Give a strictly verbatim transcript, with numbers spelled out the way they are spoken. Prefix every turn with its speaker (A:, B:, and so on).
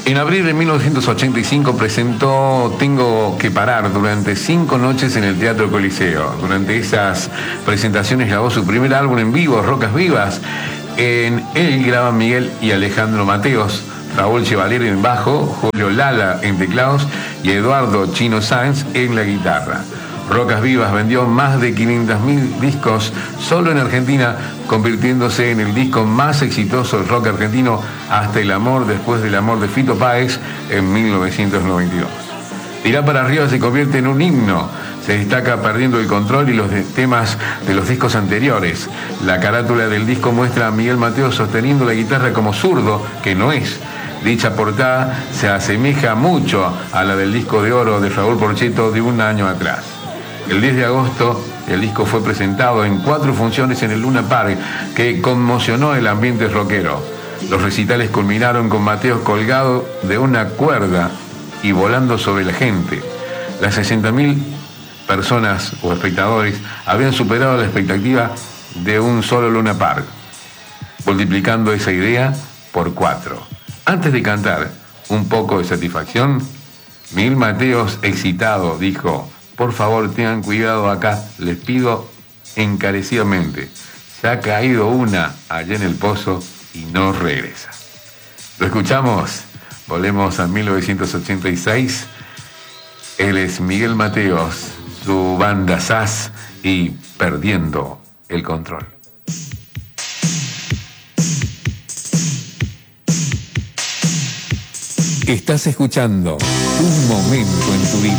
A: En abril de mil novecientos ochenta y cinco presentó Tengo que parar durante cinco noches en el Teatro Coliseo. Durante esas presentaciones grabó su primer álbum en vivo, Rocas Vivas. En él graban Miguel y Alejandro Mateos, Raúl Chevalier en bajo, Julio Lala en teclados y Eduardo Chino Sáenz en la guitarra. Rocas Vivas vendió más de quinientos mil discos solo en Argentina, convirtiéndose en el disco más exitoso del rock argentino hasta El amor después del amor de Fito Páez en mil novecientos noventa y dos. Tirá para arriba se convierte en un himno. Se destaca Perdiendo el control y los de temas de los discos anteriores. La carátula del disco muestra a Miguel Mateos sosteniendo la guitarra como zurdo, que no es. Dicha portada se asemeja mucho a la del disco de oro de Raúl Porchetto de un año atrás. El diez de agosto el disco fue presentado en cuatro funciones en el Luna Park, que conmocionó el ambiente rockero. Los recitales culminaron con Mateos colgado de una cuerda y volando sobre la gente. Las sesenta mil personas o espectadores habían superado la expectativa de un solo Luna Park, multiplicando esa idea por cuatro. Antes de cantar un poco de satisfacción, Miguel Mateos, excitado, dijo: por favor, tengan cuidado acá, les pido encarecidamente. Se ha caído una allá en el pozo y no regresa. Lo escuchamos, volvemos a mil novecientos ochenta y seis. Él es Miguel Mateos, su banda S A S y Perdiendo el control. Estás escuchando Un momento en tu vida.